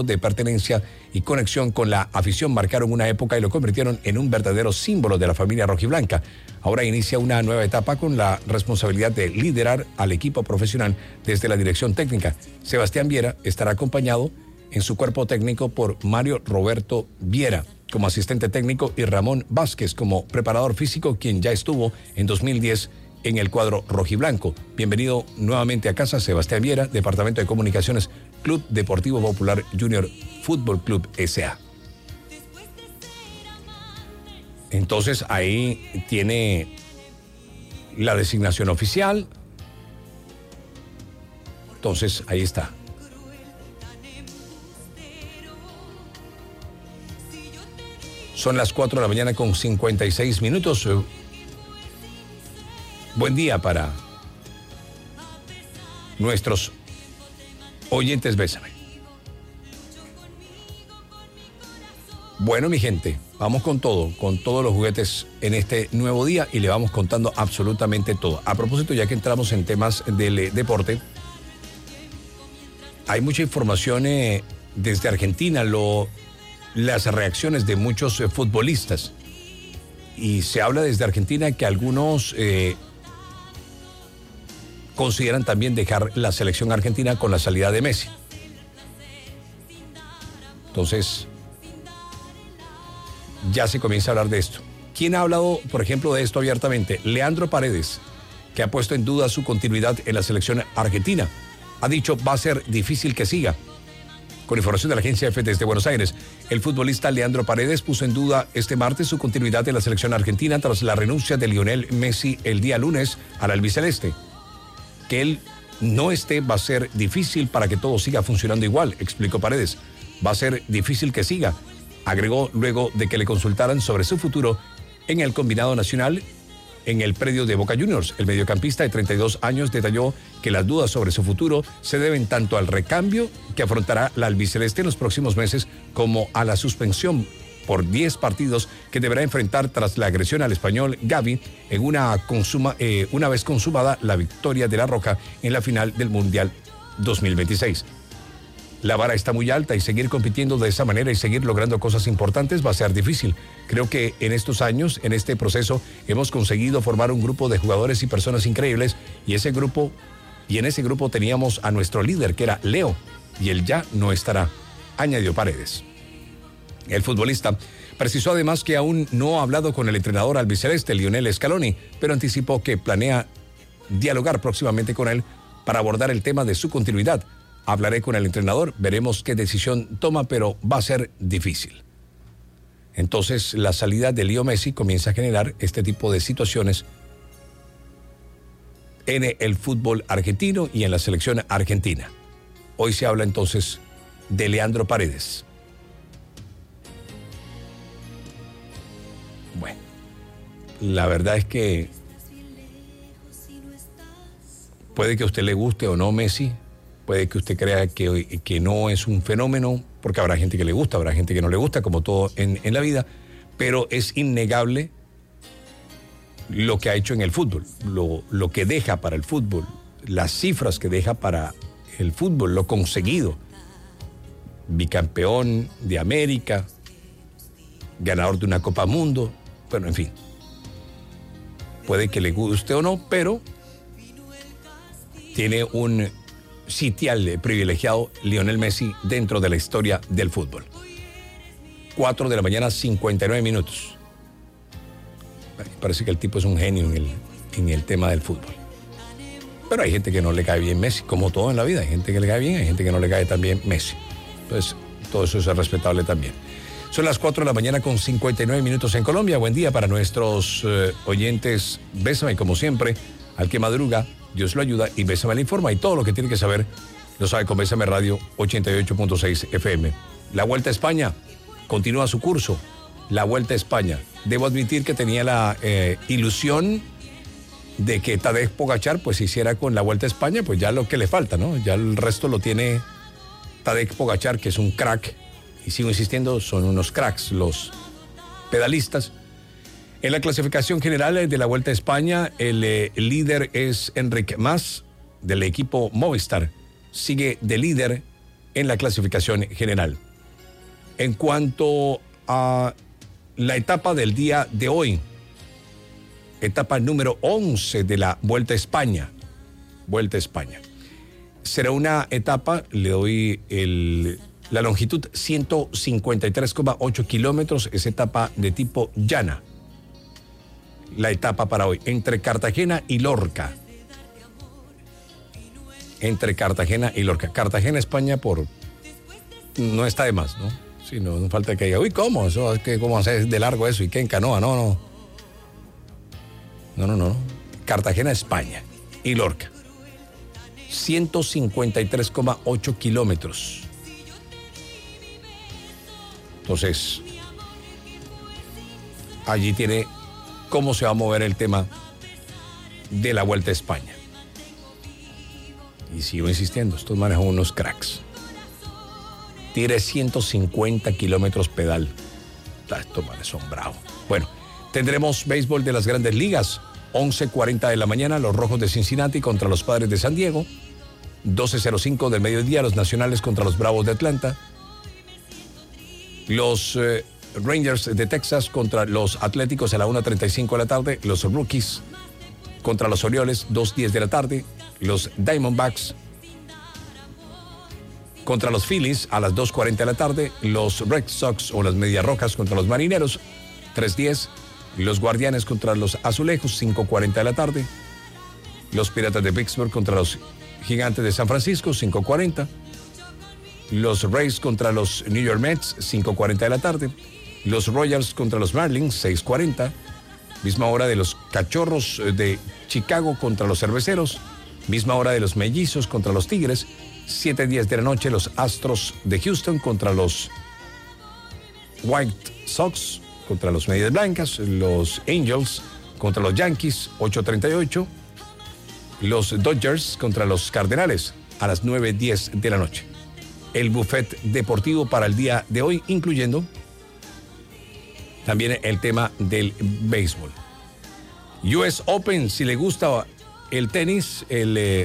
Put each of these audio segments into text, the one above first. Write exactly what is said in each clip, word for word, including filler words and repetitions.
de pertenencia y conexión con la afición marcaron una época y lo convirtieron en un verdadero símbolo de la familia rojiblanca. Ahora inicia una nueva etapa con la responsabilidad de liderar al equipo profesional desde la dirección técnica. Sebastián Viera estará acompañado en su cuerpo técnico por Mario Roberto Viera como asistente técnico y Ramón Vázquez como preparador físico, quien ya estuvo en dos mil diez en el cuadro rojiblanco. Bienvenido nuevamente a casa, Sebastián Viera, Departamento de Comunicaciones, Club Deportivo Popular Junior Fútbol Club S A. Entonces ahí tiene la designación oficial. Entonces ahí está. Son las cuatro de la mañana con cincuenta y seis minutos. Buen día para nuestros oyentes, Bésame. Bueno, mi gente, vamos con todo, con todos los juguetes en este nuevo día y le vamos contando absolutamente todo. A propósito, ya que entramos en temas del eh, deporte, hay mucha información eh, desde Argentina, lo, las reacciones de muchos eh, futbolistas. Y se habla desde Argentina que algunos eh, consideran también dejar la selección argentina con la salida de Messi. Entonces, ya se comienza a hablar de esto. ¿Quién ha hablado, por ejemplo, de esto abiertamente? Leandro Paredes, que ha puesto en duda su continuidad en la selección argentina. Ha dicho, va a ser difícil que siga. Con información de la agencia F desde Buenos Aires, el futbolista Leandro Paredes puso en duda este martes su continuidad en la selección argentina tras la renuncia de Lionel Messi el día lunes al albiceleste. Que él no esté va a ser difícil para que todo siga funcionando igual, explicó Paredes. Va a ser difícil que siga, agregó luego de que le consultaran sobre su futuro en el combinado nacional en el predio de Boca Juniors. El mediocampista de treinta y dos años detalló que las dudas sobre su futuro se deben tanto al recambio que afrontará la albiceleste en los próximos meses como a la suspensión por diez partidos que deberá enfrentar tras la agresión al español Gavi en una, consuma, eh, una vez consumada la victoria de La Roja en la final del Mundial dos mil veintiséis. La vara está muy alta y seguir compitiendo de esa manera y seguir logrando cosas importantes va a ser difícil. Creo que en estos años, en este proceso, hemos conseguido formar un grupo de jugadores y personas increíbles y ese grupo, y en ese grupo teníamos a nuestro líder que era Leo y él ya no estará, añadió Paredes. El futbolista precisó además que aún no ha hablado con el entrenador albiceleste Lionel Scaloni, pero anticipó que planea dialogar próximamente con él para abordar el tema de su continuidad. Hablaré con el entrenador, veremos qué decisión toma, pero va a ser difícil. Entonces, la salida de Leo Messi comienza a generar este tipo de situaciones en el fútbol argentino y en la selección argentina. Hoy se habla entonces de Leandro Paredes. Bueno, la verdad es que puede que a usted le guste o no Messi, puede que usted crea que, que no es un fenómeno, porque habrá gente que le gusta, habrá gente que no le gusta, como todo en, en la vida, pero es innegable lo que ha hecho en el fútbol, lo, lo que deja para el fútbol, las cifras que deja para el fútbol, lo conseguido. Bicampeón de América, ganador de una Copa Mundo, bueno, en fin. Puede que le guste o no, pero tiene un sitial privilegiado Lionel Messi dentro de la historia del fútbol. cuatro de la mañana, cincuenta y nueve minutos. Parece que el tipo es un genio en el, en el tema del fútbol. Pero hay gente que no le cae bien Messi, como todo en la vida. Hay gente que le cae bien, hay gente que no le cae tan bien Messi. Entonces, todo eso es respetable también. Son las cuatro de la mañana con cincuenta y nueve minutos en Colombia. Buen día para nuestros eh, oyentes. Bésame, como siempre, al que madruga, Dios lo ayuda y Bésame le informa. Y todo lo que tiene que saber lo sabe con Bésame Radio ochenta y ocho punto seis F M. La Vuelta a España continúa su curso. La Vuelta a España. Debo admitir que tenía la eh, ilusión de que Tadej Pogačar pues hiciera con la Vuelta a España pues ya lo que le falta, ¿no? Ya el resto lo tiene Tadej Pogačar, que es un crack. Y sigo insistiendo, son unos cracks los pedalistas. En la clasificación general de la Vuelta a España, el, eh, el líder es Enric Mas, del equipo Movistar. Sigue de líder en la clasificación general. En cuanto a la etapa del día de hoy, etapa número once de la Vuelta a España. Vuelta a España. Será una etapa, le doy el, la longitud ciento cincuenta y tres coma ocho kilómetros, es etapa de tipo llana. La etapa para hoy, entre Cartagena y Lorca. Entre Cartagena y Lorca. Cartagena, España, por no está de más, ¿no? Sí, no, no falta que diga, uy, ¿cómo? Eso, ¿qué, ¿Cómo hacer de largo eso? ¿Y qué en canoa? No, no. No, no, no. Cartagena, España. Y Lorca. ciento cincuenta y tres coma ocho kilómetros. Entonces, allí tiene cómo se va a mover el tema de la Vuelta a España. Y sigo insistiendo, estos manejan unos cracks. Tire ciento cincuenta kilómetros pedal. Estos manes son bravos. Bueno, tendremos béisbol de las Grandes Ligas. once cuarenta de la mañana, los Rojos de Cincinnati contra los Padres de San Diego. doce cero cinco del mediodía, los Nacionales contra los Bravos de Atlanta. Los eh, Rangers de Texas contra los Atléticos a la una treinta y cinco de la tarde. Los Rockies contra los Orioles, dos diez de la tarde. Los Diamondbacks contra los Phillies a las dos cuarenta de la tarde. Los Red Sox o las Medias Rojas contra los Marineros, tres diez. Los Guardianes contra los Azulejos, cinco cuarenta de la tarde. Los Piratas de Pittsburgh contra los Gigantes de San Francisco, cinco cuarenta. Los Rays contra los New York Mets, cinco cuarenta de la tarde. Los Royals contra los Marlins, seis cuarenta. Misma hora de los Cachorros de Chicago contra los Cerveceros. Misma hora de los Mellizos contra los Tigres. siete diez de la noche, los Astros de Houston contra los White Sox, contra los Medias Blancas. Los Angels contra los Yankees, ocho treinta y ocho. Los Dodgers contra los Cardenales a las nueve diez de la noche. El buffet deportivo para el día de hoy, incluyendo también el tema del béisbol. U S Open, si le gusta el tenis, el eh,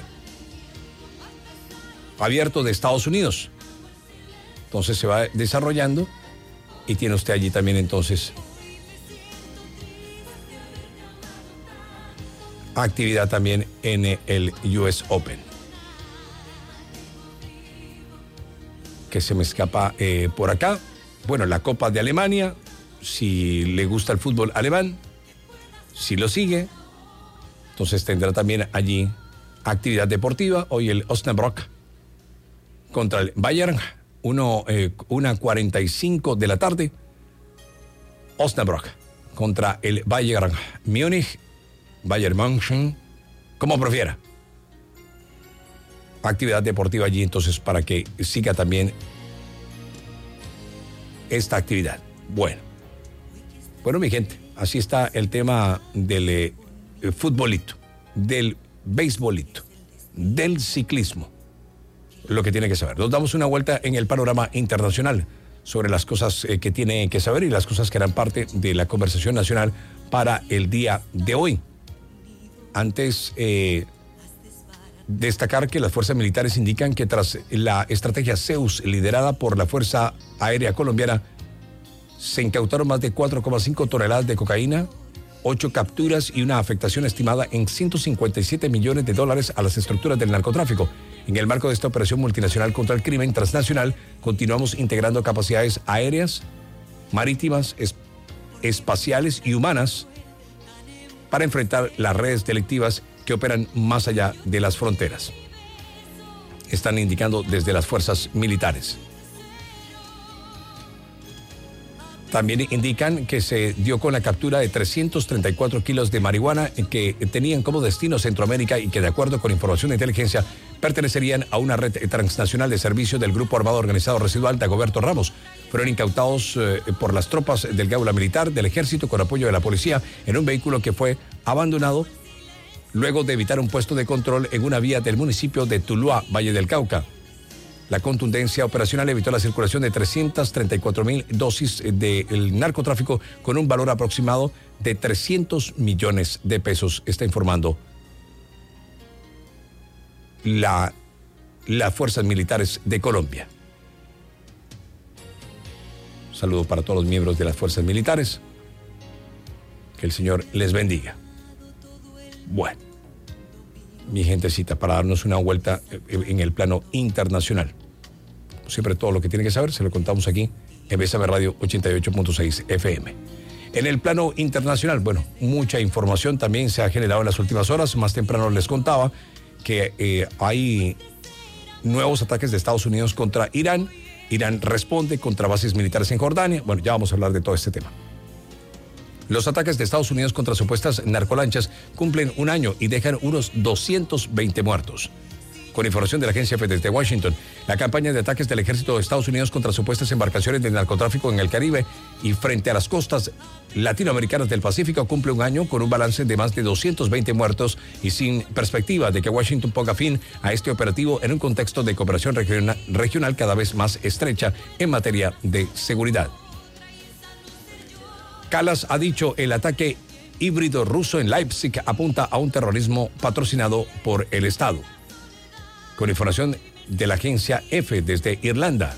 abierto de Estados Unidos. Entonces se va desarrollando y tiene usted allí también entonces actividad también en el U S Open. Que se me escapa eh, por acá. Bueno, la Copa de Alemania, si le gusta el fútbol alemán, si lo sigue, entonces tendrá también allí actividad deportiva. Hoy el Osnabrück contra el Bayern, uno, eh, una cuarenta y cinco de la tarde. Osnabrück contra el Bayern Múnich, Bayern München, como prefiera. Actividad deportiva allí entonces para que siga también esta actividad. Bueno, bueno mi gente, así está el tema del eh, futbolito, del beisbolito, del ciclismo, lo que tiene que saber. Nos damos una vuelta en el panorama internacional sobre las cosas eh, que tiene que saber y las cosas que eran parte de la conversación nacional para el día de hoy. Antes, eh, destacar que las fuerzas militares indican que tras la estrategia Zeus liderada por la Fuerza Aérea Colombiana, se incautaron más de cuatro coma cinco toneladas de cocaína, ocho capturas y una afectación estimada en ciento cincuenta y siete millones de dólares a las estructuras del narcotráfico. En el marco de esta operación multinacional contra el crimen transnacional, continuamos integrando capacidades aéreas, marítimas, es- espaciales y humanas para enfrentar las redes delictivas que operan más allá de las fronteras. Están indicando desde las fuerzas militares. También indican que se dio con la captura de trescientos treinta y cuatro kilos de marihuana que tenían como destino Centroamérica y que, de acuerdo con información de inteligencia, pertenecerían a una red transnacional de servicio del Grupo Armado Organizado Residual Dagoberto Ramos. Fueron incautados eh, por las tropas del Gaula Militar del Ejército con apoyo de la policía en un vehículo que fue abandonado luego de evitar un puesto de control en una vía del municipio de Tuluá, Valle del Cauca. La contundencia operacional evitó la circulación de trescientas treinta y cuatro mil dosis del narcotráfico con un valor aproximado de trescientos millones de pesos, está informando la, las fuerzas militares de Colombia. Saludo para todos los miembros de las fuerzas militares. Que el Señor les bendiga. Bueno, mi gentecita, para darnos una vuelta en el plano internacional. Siempre todo lo que tiene que saber se lo contamos aquí en Bésame Radio ochenta y ocho punto seis F M. En el plano internacional, bueno, mucha información también se ha generado en las últimas horas. Más temprano les contaba que eh, hay nuevos ataques de Estados Unidos contra Irán. Irán responde contra bases militares en Jordania. Bueno, ya vamos a hablar de todo este tema. Los ataques de Estados Unidos contra supuestas narcolanchas cumplen un año y dejan unos doscientos veinte muertos. Con información de la agencia F desde Washington, la campaña de ataques del ejército de Estados Unidos contra supuestas embarcaciones de narcotráfico en el Caribe y frente a las costas latinoamericanas del Pacífico cumple un año con un balance de más de doscientos veinte muertos y sin perspectiva de que Washington ponga fin a este operativo en un contexto de cooperación regional, regional cada vez más estrecha en materia de seguridad. Kallas ha dicho el ataque híbrido ruso en Leipzig apunta a un terrorismo patrocinado por el Estado. Con información de la agencia F desde Irlanda.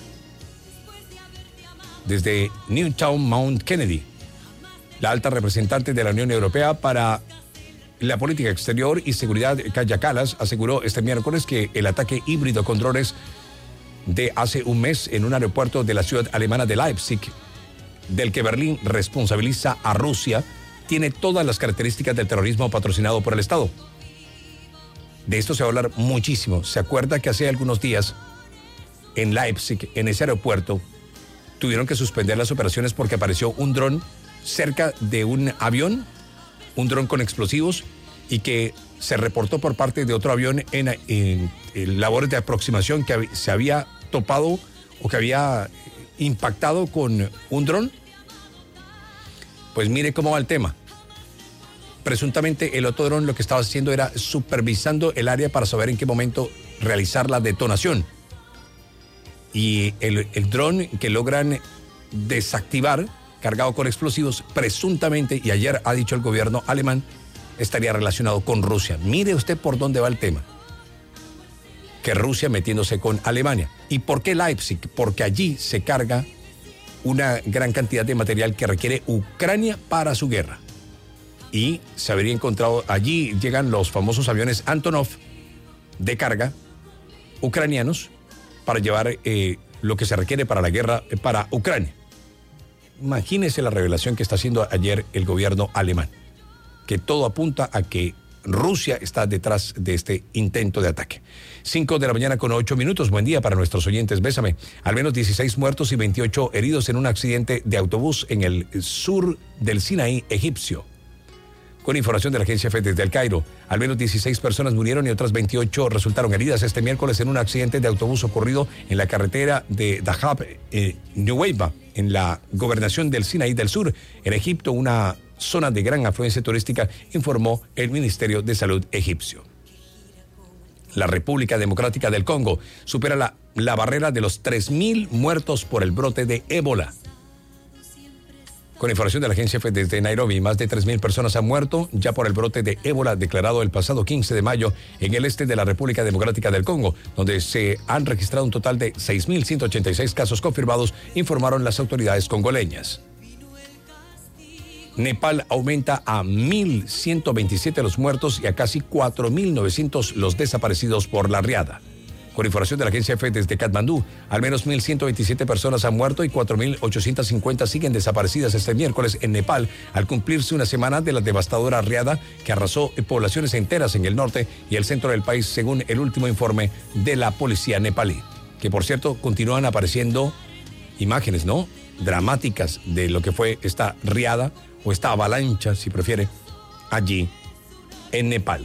Desde Newtown Mount Kennedy, la alta representante de la Unión Europea para la política exterior y seguridad, Kaja Kallas, aseguró este miércoles que el ataque híbrido con drones de hace un mes en un aeropuerto de la ciudad alemana de Leipzig, del que Berlín responsabiliza a Rusia, tiene todas las características del terrorismo patrocinado por el Estado. De esto se va a hablar muchísimo. ¿Se acuerda que hace algunos días en Leipzig, en ese aeropuerto, tuvieron que suspender las operaciones porque apareció un dron cerca de un avión, un dron con explosivos, y que se reportó por parte de otro avión en, en, en labores de aproximación que se había topado o que había impactado con un dron? Pues mire cómo va el tema. Presuntamente el otro dron lo que estaba haciendo era supervisando el área para saber en qué momento realizar la detonación. Y el, el dron que logran desactivar, cargado con explosivos, presuntamente, y ayer ha dicho el gobierno alemán, estaría relacionado con Rusia. Mire usted por dónde va el tema. Que Rusia metiéndose con Alemania. ¿Y por qué Leipzig? Porque allí se carga una gran cantidad de material que requiere Ucrania para su guerra. Y se habría encontrado, allí llegan los famosos aviones Antonov de carga ucranianos para llevar eh, lo que se requiere para la guerra eh, para Ucrania. Imagínese la revelación que está haciendo ayer el gobierno alemán, que todo apunta a que Rusia está detrás de este intento de ataque. Cinco de la mañana con ocho minutos. Buen día para nuestros oyentes. Bésame. Al menos dieciséis muertos y veintiocho heridos en un accidente de autobús en el sur del Sinaí egipcio. Con información de la agencia F desde El Cairo, al menos dieciséis personas murieron y otras veintiocho resultaron heridas este miércoles en un accidente de autobús ocurrido en la carretera de Dahab, eh, Nuweiba, en la gobernación del Sinaí del Sur, en Egipto, una zona de gran afluencia turística, informó el Ministerio de Salud egipcio. La República Democrática del Congo supera la, la barrera de los tres mil muertos por el brote de ébola. Con información de la agencia F desde Nairobi, más de tres mil personas han muerto ya por el brote de ébola declarado el pasado quince de mayo en el este de la República Democrática del Congo, donde se han registrado un total de seis mil ciento ochenta y seis casos confirmados, informaron las autoridades congoleñas. Nepal aumenta a mil ciento veintisiete los muertos y a casi cuatro mil novecientos los desaparecidos por la riada. Con información de la agencia F desde Katmandú, al menos mil ciento veintisiete personas han muerto y cuatro mil ochocientos cincuenta siguen desaparecidas este miércoles en Nepal, al cumplirse una semana de la devastadora riada que arrasó poblaciones enteras en el norte y el centro del país, según el último informe de la policía nepalí. Que, por cierto, continúan apareciendo imágenes, ¿no?, dramáticas de lo que fue esta riada o esta avalancha, si prefiere, allí en Nepal.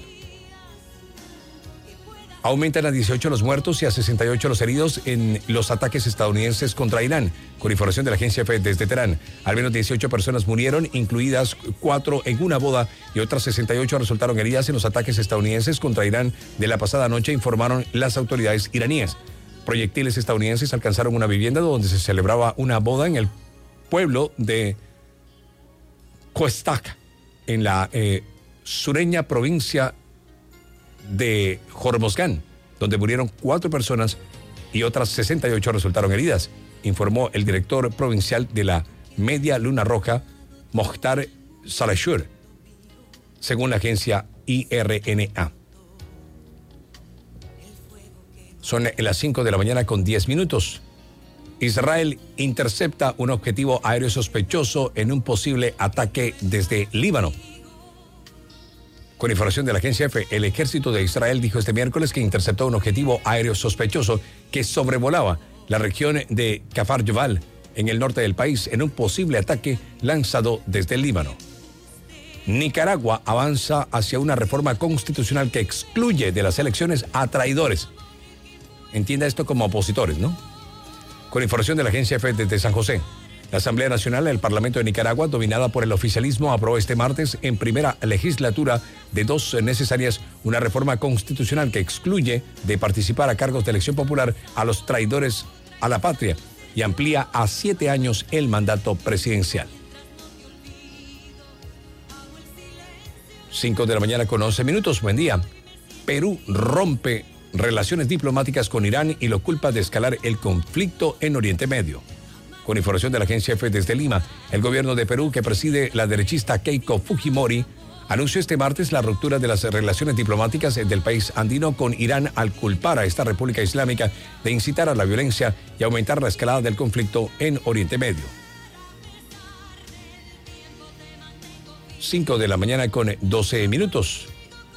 Aumentan a dieciocho los muertos y a sesenta y ocho los heridos en los ataques estadounidenses contra Irán. Con información de la agencia F desde Teherán, al menos dieciocho personas murieron, incluidas cuatro en una boda, y otras sesenta y ocho resultaron heridas en los ataques estadounidenses contra Irán de la pasada noche, informaron las autoridades iraníes. Proyectiles estadounidenses alcanzaron una vivienda donde se celebraba una boda en el pueblo de Khoestak, en la eh, sureña provincia de Hormozgan, donde murieron cuatro personas y otras sesenta y ocho resultaron heridas. informó el director provincial de la Media Luna Roja, Mohtar Salashur, según la agencia I R N A. Son las cinco de la mañana con diez minutos. Israel intercepta un objetivo aéreo sospechoso en un posible ataque desde Líbano. Con información de la agencia EFE, el ejército de Israel dijo este miércoles que interceptó un objetivo aéreo sospechoso que sobrevolaba la región de Kfar Yuval, en el norte del país, en un posible ataque lanzado desde el Líbano. Nicaragua avanza hacia una reforma constitucional que excluye de las elecciones a traidores. Entienda esto como opositores, ¿no? Con información de la agencia EFE desde San José, la Asamblea Nacional del Parlamento de Nicaragua, dominada por el oficialismo, aprobó este martes en primera legislatura de dos necesarias una reforma constitucional que excluye de participar a cargos de elección popular a los traidores a la patria y amplía a siete años el mandato presidencial. Cinco de la mañana con once minutos. Buen día. Perú rompe relaciones diplomáticas con Irán y lo culpa de escalar el conflicto en Oriente Medio. Con información de la agencia EFE desde Lima, el gobierno de Perú, que preside la derechista Keiko Fujimori, anunció este martes la ruptura de las relaciones diplomáticas del país andino con Irán al culpar a esta República Islámica de incitar a la violencia y aumentar la escalada del conflicto en Oriente Medio. Cinco de la mañana con doce minutos.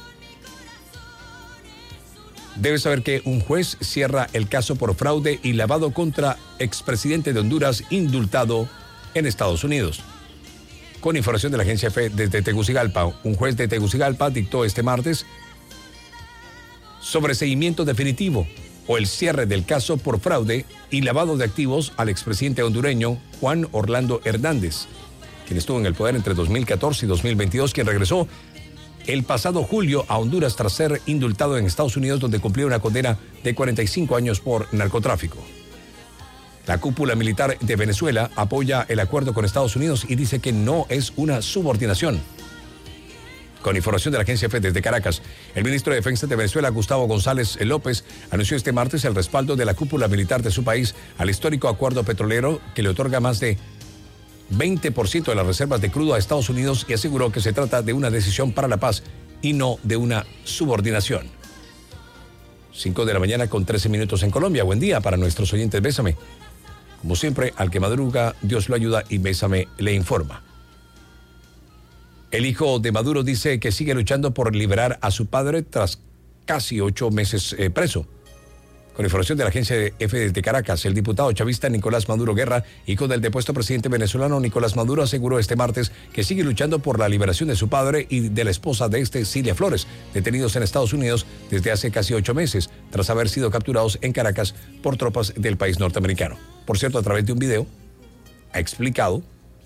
Debe saber que un juez cierra el caso por fraude y lavado contra expresidente de Honduras indultado en Estados Unidos. Con información de la agencia EFE desde Tegucigalpa, un juez de Tegucigalpa dictó este martes sobreseimiento definitivo o el cierre del caso por fraude y lavado de activos al expresidente hondureño Juan Orlando Hernández, quien estuvo en el poder entre dos mil catorce y dos mil veintidós, quien regresó el pasado julio a Honduras tras ser indultado en Estados Unidos, donde cumplió una condena de cuarenta y cinco años por narcotráfico. La cúpula militar de Venezuela apoya el acuerdo con Estados Unidos y dice que no es una subordinación. Con información de la agencia EFE desde Caracas, el ministro de Defensa de Venezuela, Gustavo González López, anunció este martes el respaldo de la cúpula militar de su país al histórico acuerdo petrolero que le otorga más de veinte por ciento de las reservas de crudo a Estados Unidos y aseguró que se trata de una decisión para la paz y no de una subordinación. Cinco de la mañana con trece minutos en Colombia. Buen día para nuestros oyentes. Bésame. Como siempre, al que madruga, Dios lo ayuda y Bésame le informa. El hijo de Maduro dice que sigue luchando por liberar a su padre tras casi ocho meses eh, preso. Con información de la agencia de EFE de Caracas, el diputado chavista Nicolás Maduro Guerra, hijo del depuesto presidente venezolano Nicolás Maduro, aseguró este martes que sigue luchando por la liberación de su padre y de la esposa de este, Cilia Flores, detenidos en Estados Unidos desde hace casi ocho meses, tras haber sido capturados en Caracas por tropas del país norteamericano. Por cierto, a través de un video, ha explicado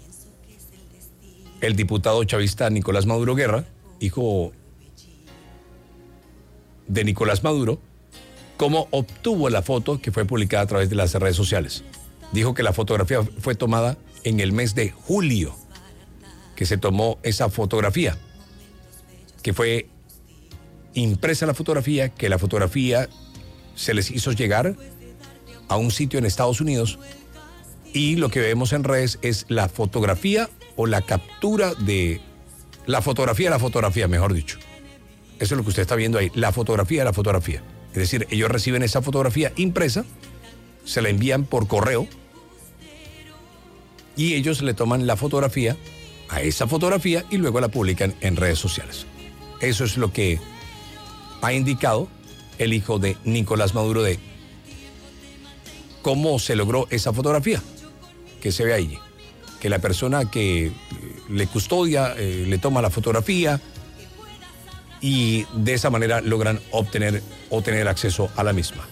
el diputado chavista Nicolás Maduro Guerra, hijo de Nicolás Maduro, cómo obtuvo la foto que fue publicada a través de las redes sociales. Dijo que la fotografía fue tomada en el mes de julio, que se tomó esa fotografía, que fue impresa la fotografía, que la fotografía se les hizo llegar a un sitio en Estados Unidos y lo que vemos en redes es la fotografía o la captura de la fotografía de la fotografía, mejor dicho. Eso es lo que usted está viendo ahí, la fotografía de la fotografía. Es decir, ellos reciben esa fotografía impresa, se la envían por correo y ellos le toman la fotografía a esa fotografía y luego la publican en redes sociales. Eso es lo que ha indicado el hijo de Nicolás Maduro de cómo se logró esa fotografía que se ve ahí. Que la persona que le custodia eh, le toma la fotografía y de esa manera logran obtener o tener acceso a la misma.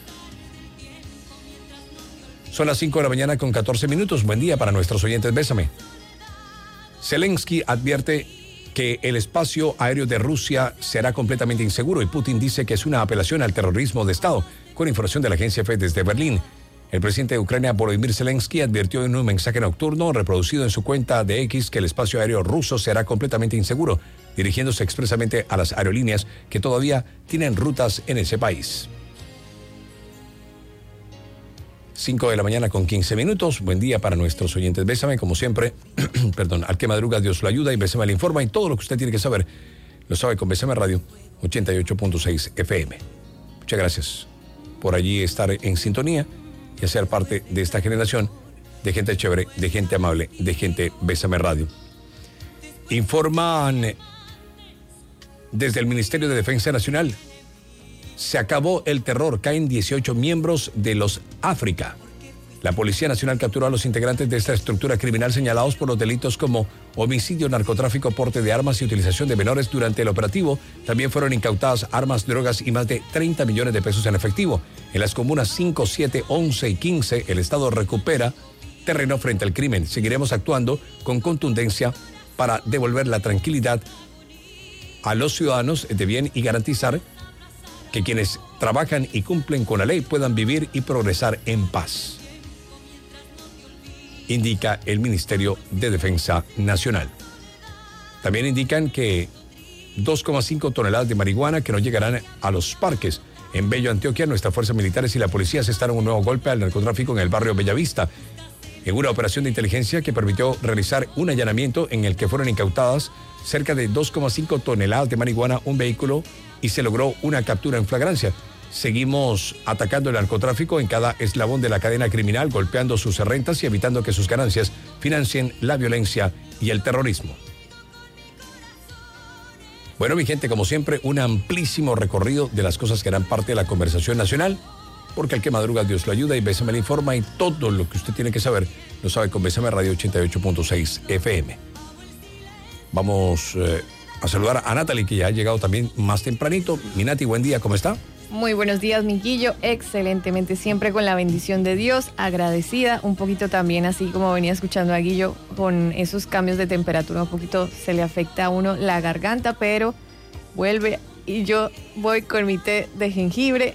Son las cinco de la mañana con catorce minutos. Buen día para nuestros oyentes. Bésame. Zelensky advierte que el espacio aéreo de Rusia será completamente inseguro y Putin dice que es una apelación al terrorismo de Estado. Con información de la agencia EFE desde Berlín, el presidente de Ucrania, Volodymyr Zelensky, advirtió en un mensaje nocturno reproducido en su cuenta de X que el espacio aéreo ruso será completamente inseguro, dirigiéndose expresamente a las aerolíneas que todavía tienen rutas en ese país. cinco de la mañana con quince minutos. Buen día para nuestros oyentes. Bésame, como siempre, perdón, al que madruga Dios lo ayuda y Bésame le informa y todo lo que usted tiene que saber lo sabe con Bésame Radio ochenta y ocho punto seis F M. Muchas gracias por allí estar en sintonía y hacer parte de esta generación de gente chévere, de gente amable, de gente Bésame Radio. Informan desde el Ministerio de Defensa Nacional. Se acabó el terror, caen dieciocho miembros de los África. La Policía Nacional capturó a los integrantes de esta estructura criminal señalados por los delitos como homicidio, narcotráfico, porte de armas y utilización de menores. Durante el operativo también fueron incautadas armas, drogas y más de treinta millones de pesos en efectivo. En las comunas cinco, siete, once y quince, el Estado recupera terreno frente al crimen. Seguiremos actuando con contundencia para devolver la tranquilidad a los ciudadanos de bien y garantizar que quienes trabajan y cumplen con la ley puedan vivir y progresar en paz, indica el Ministerio de Defensa Nacional. También indican que dos coma cinco toneladas de marihuana que no llegarán a los parques. En Bello, Antioquia, nuestras fuerzas militares y la policía asestaron un nuevo golpe al narcotráfico en el barrio Bellavista, en una operación de inteligencia que permitió realizar un allanamiento en el que fueron incautadas cerca de dos coma cinco toneladas de marihuana, un vehículo, y se logró una captura en flagrancia. Seguimos atacando el narcotráfico en cada eslabón de la cadena criminal, golpeando sus rentas y evitando que sus ganancias financien la violencia y el terrorismo. Bueno, mi gente, como siempre, un amplísimo recorrido de las cosas que harán parte de la conversación nacional, porque al que madruga Dios lo ayuda y Bésame le informa, y todo lo que usted tiene que saber lo sabe con Bésame Radio ochenta y ocho punto seis F M. Vamos eh, a saludar a Natalie, que ya ha llegado también más tempranito. Mi Nati, buen día, ¿cómo está? Muy buenos días, mi Guillo. Excelentemente, siempre con la bendición de Dios, agradecida. Un poquito también, así como venía escuchando a Guillo, con esos cambios de temperatura, un poquito se le afecta a uno la garganta, pero vuelve y yo voy con mi té de jengibre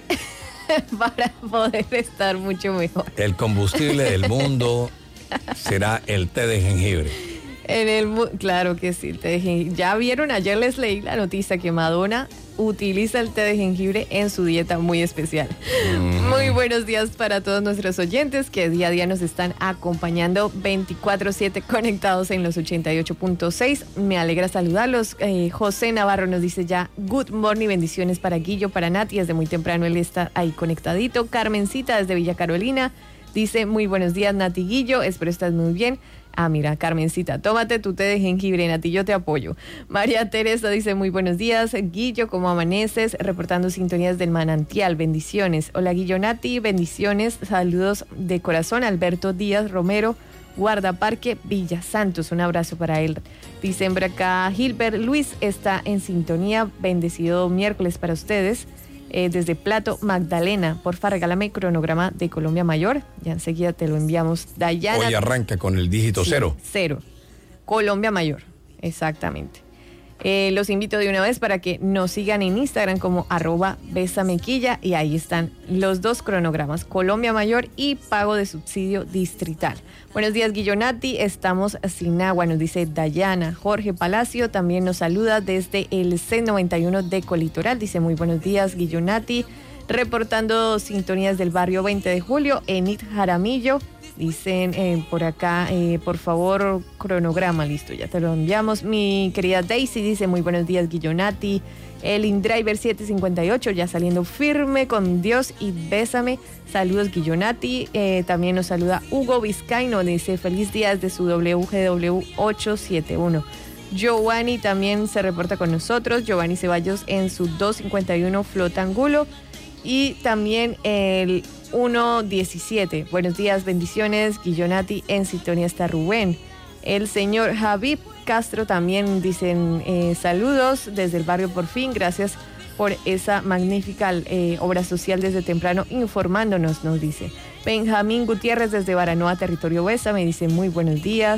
para poder estar mucho mejor. El combustible del mundo será el té de jengibre. En el, claro que sí, el té de jengibre. Ya vieron, ayer les leí la noticia que Madonna utiliza el té de jengibre en su dieta muy especial. Mm. Muy buenos días para todos nuestros oyentes que día a día nos están acompañando veinticuatro siete conectados en los ochenta y ocho punto seis. Me alegra saludarlos. Eh, José Navarro nos dice ya good morning, bendiciones para Guillo, para Nati, desde muy temprano él está ahí conectadito. Carmencita desde Villa Carolina dice muy buenos días, Nati, Guillo, espero estás muy bien. Ah, mira, Carmencita, tómate tu té de jengibre, Nati, yo te apoyo. María Teresa dice, muy buenos días, Guillo, ¿cómo amaneces? Reportando sintonías del manantial, bendiciones. Hola, Guillo, Nati, bendiciones, saludos de corazón. Alberto Díaz Romero, Guardaparque, Villa Santos, un abrazo para él. Dicen por acá, Gilbert Luis está en sintonía, bendecido miércoles para ustedes. Eh, desde Plato, Magdalena, porfa, regálame cronograma de Colombia Mayor. Ya enseguida te lo enviamos. Dayana. Hoy arranca con el dígito sí, cero. Cero. Colombia Mayor, exactamente. Eh, los invito de una vez para que nos sigan en Instagram como arroba besamequilla y ahí están los dos cronogramas, Colombia Mayor y pago de subsidio distrital. Buenos días, Guillonati, estamos sin agua, nos dice Dayana. Jorge Palacio también nos saluda desde el C noventa y uno de Colitoral, dice muy buenos días, Guillonati, reportando sintonías del barrio veinte de julio, Enid Jaramillo. Dicen eh, por acá, eh, por favor, cronograma, listo, ya te lo enviamos. Mi querida Daisy dice, muy buenos días, Guillonati. El InDriver siete cincuenta y ocho, ya saliendo firme con Dios y bésame. Saludos, Guillonati. Eh, también nos saluda Hugo Vizcaino, dice, feliz día desde su W G W ochocientos setenta y uno. Giovanni también se reporta con nosotros. Giovanni Ceballos en su doscientos cincuenta y uno Flotangulo. Y también el uno diecisiete. Buenos días, bendiciones, Guillonati, en sintonía está Rubén. El señor Javib Castro también dicen eh, saludos desde el barrio Por Fin, gracias por esa magnífica eh, obra social desde temprano informándonos, nos dice. Benjamín Gutiérrez desde Baranoa, territorio Besa, me dice muy buenos días.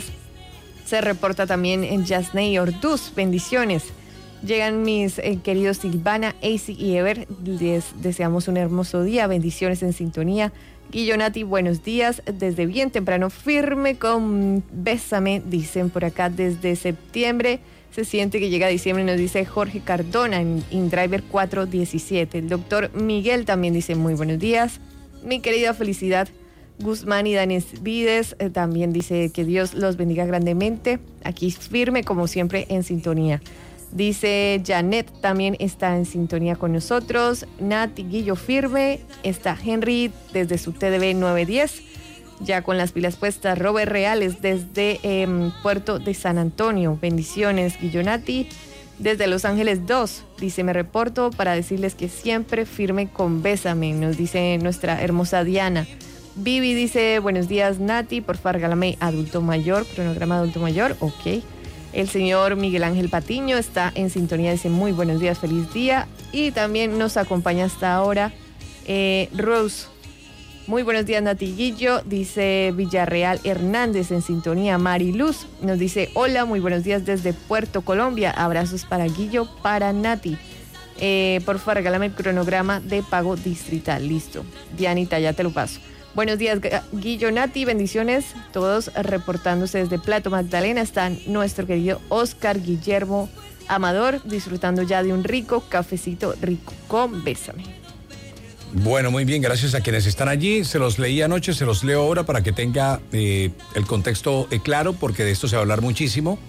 Se reporta también en Yasney Orduz, bendiciones. Llegan mis eh, queridos Silvana, Easy y Ever, les deseamos un hermoso día, bendiciones en sintonía. Guillonati, buenos días, desde bien temprano, firme con Bésame, dicen por acá desde septiembre, se siente que llega diciembre, nos dice Jorge Cardona en InDriver cuatrocientos diecisiete. El doctor Miguel también dice muy buenos días, mi querida Felicidad, Guzmán y Danis Vides eh, también dice que Dios los bendiga grandemente. Aquí firme, como siempre, en sintonía. Dice Janet, también está en sintonía con nosotros. Nati Guillo firme. Está Henry desde su T D V nueve diez. Ya con las pilas puestas. Robert Reales desde eh, Puerto de San Antonio. Bendiciones, Guillo Nati. Desde Los Ángeles dos, dice, me reporto para decirles que siempre firme con Bésame, nos dice nuestra hermosa Diana. Vivi dice, buenos días Nati, por favor regálame adulto mayor, cronograma adulto mayor, ok. El señor Miguel Ángel Patiño está en sintonía, dice muy buenos días, feliz día. Y también nos acompaña hasta ahora eh, Rose. Muy buenos días Nati Guillo, dice Villarreal Hernández en sintonía. Mariluz nos dice, hola, muy buenos días desde Puerto Colombia, abrazos para Guillo, para Nati. Eh, por favor regálame el cronograma de pago distrital, listo. Dianita, ya te lo paso. Buenos días, Guillo, Nati, bendiciones. Todos reportándose desde Plato Magdalena. Está nuestro querido Oscar Guillermo Amador, disfrutando ya de un rico cafecito rico con Bésame. Bueno, muy bien, gracias a quienes están allí. Se los leí anoche, se los leo ahora para que tenga eh, el contexto eh, claro, porque de esto se va a hablar muchísimo.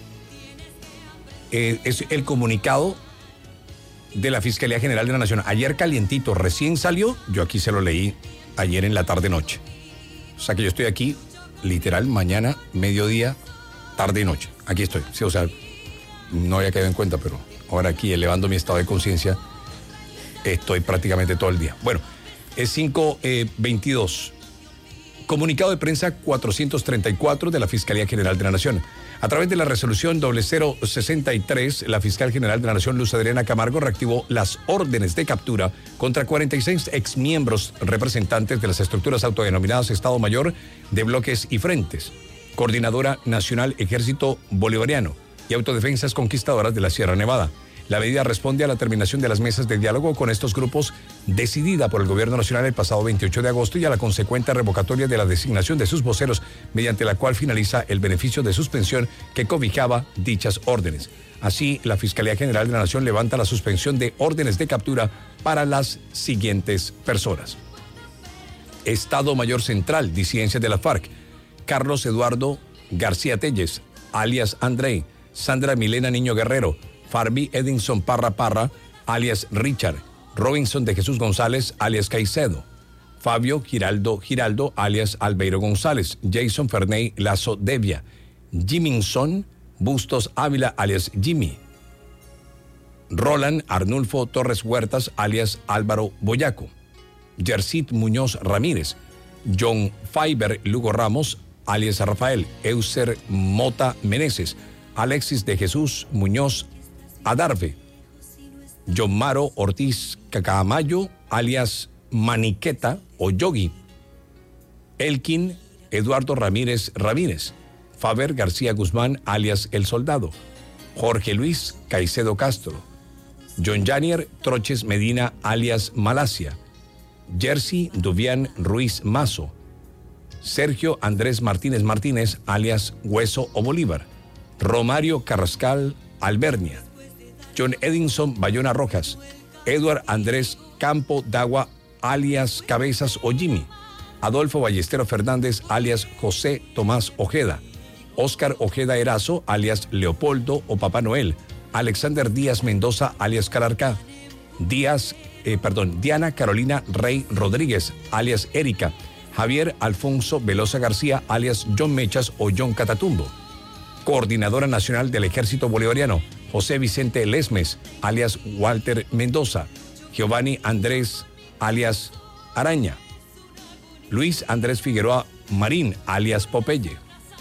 Eh, es el comunicado de la Fiscalía General de la Nación. Ayer calientito, recién salió, yo aquí se lo leí ayer en la tarde-noche. O sea que yo estoy aquí, literal, mañana, mediodía, tarde y noche. Aquí estoy. Sí, o sea, no había quedado en cuenta, pero ahora aquí, elevando mi estado de conciencia, estoy prácticamente todo el día. Bueno, es cinco veintidós. Comunicado de prensa cuatrocientos treinta y cuatro de la Fiscalía General de la Nación. A través de la resolución cero cero sesenta y tres, la fiscal general de la Nación, Luz Adriana Camargo, reactivó las órdenes de captura contra cuarenta y seis exmiembros representantes de las estructuras autodenominadas Estado Mayor de bloques y frentes, Coordinadora Nacional Ejército Bolivariano y Autodefensas Conquistadoras de la Sierra Nevada. La medida responde a la terminación de las mesas de diálogo con estos grupos decidida por el Gobierno Nacional el pasado veintiocho de agosto y a la consecuente revocatoria de la designación de sus voceros, mediante la cual finaliza el beneficio de suspensión que cobijaba dichas órdenes. Así, la Fiscalía General de la Nación levanta la suspensión de órdenes de captura para las siguientes personas. Estado Mayor Central, disidencias de la FARC, Carlos Eduardo García Telles, alias André, Sandra Milena Niño Guerrero, Farby Edinson Parra Parra, alias Richard, Robinson de Jesús González, alias Caicedo, Fabio Giraldo Giraldo, alias Albeiro González, Jason Ferney Lazo Devia, Jiminson Bustos Ávila, alias Jimmy, Roland Arnulfo Torres Huertas, alias Álvaro Boyaco, Yersit Muñoz Ramírez, John Fiber Lugo Ramos, alias Rafael, Euser Mota Meneses, Alexis de Jesús Muñoz Adarve, John Maro Ortiz Cacamayo, alias Maniqueta o Yogi, Elkin Eduardo Ramírez Ramírez, Faber García Guzmán, alias El Soldado, Jorge Luis Caicedo Castro, John Janier Troches Medina, alias Malasia, Jersey Duvián Ruiz Mazo, Sergio Andrés Martínez Martínez, alias Hueso o Bolívar, Romario Carrascal Albernia, John Edinson Bayona Rojas, Edward Andrés Campo Dagua, alias Cabezas o Jimmy, Adolfo Ballestero Fernández, alias José Tomás Ojeda, Óscar Ojeda Erazo, alias Leopoldo o Papá Noel, Alexander Díaz Mendoza, alias Calarcá, Díaz, eh, perdón, Diana Carolina Rey Rodríguez, alias Erika, Javier Alfonso Velosa García, alias John Mechas o John Catatumbo, Coordinadora Nacional del Ejército Bolivariano, José Vicente Lesmes, alias Walter Mendoza, Giovanni Andrés, alias Araña, Luis Andrés Figueroa Marín, alias Popeye,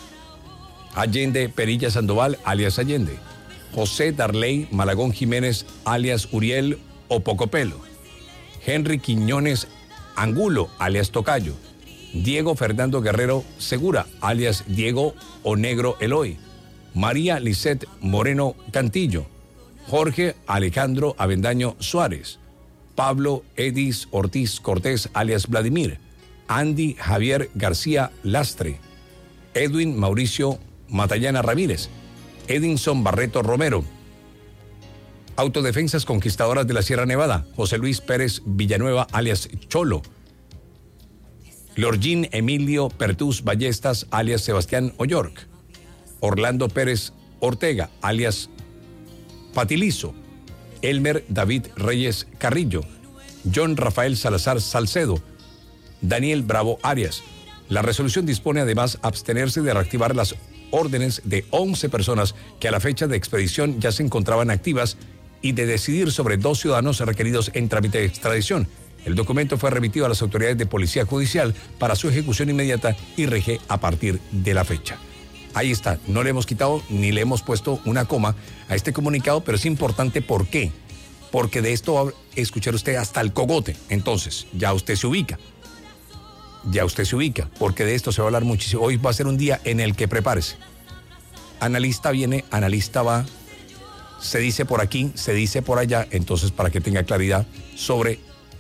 Allende Perilla Sandoval, alias Allende, José Darley Malagón Jiménez, alias Uriel o Pocopelo, Henry Quiñones Angulo, alias Tocayo, Diego Fernando Guerrero Segura, alias Diego o Negro Eloy, María Lisette Moreno Cantillo, Jorge Alejandro Avendaño Suárez, Pablo Edis Ortiz Cortés, alias Vladimir, Andy Javier García Lastre, Edwin Mauricio Matallana Ramírez, Edinson Barreto Romero, Autodefensas Conquistadoras de la Sierra Nevada, José Luis Pérez Villanueva, alias Cholo, Lorgín Emilio Pertús Ballestas, alias Sebastián O'York. Orlando Pérez Ortega, alias Patilizo. Elmer David Reyes Carrillo. John Rafael Salazar Salcedo. Daniel Bravo Arias. La resolución dispone además abstenerse de reactivar las órdenes de once personas que a la fecha de expedición ya se encontraban activas y de decidir sobre dos ciudadanos requeridos en trámite de extradición. El documento fue remitido a las autoridades de Policía Judicial para su ejecución inmediata y rige a partir de la fecha. Ahí está, no le hemos quitado ni le hemos puesto una coma a este comunicado, pero es importante. ¿Por qué? Porque de esto va a escuchar usted hasta el cogote. Entonces, ya usted se ubica. Ya usted se ubica, porque de esto se va a hablar muchísimo. Hoy va a ser un día en el que prepárese. Analista viene, analista va, se dice por aquí, se dice por allá, entonces para que tenga claridad sobre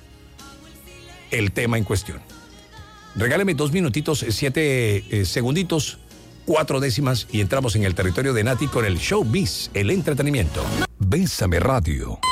el tema en cuestión. Regáleme dos minutitos, siete eh, segunditos, cuatro décimas y entramos en el territorio de Nati con el Showbiz, el entretenimiento. Bésame Radio.